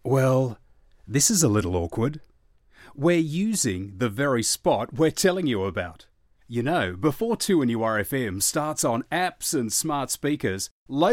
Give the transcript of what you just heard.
Well, this is a little awkward. We're using the very spot we're telling you about. You know, before 2NURFM starts on apps and smart speakers,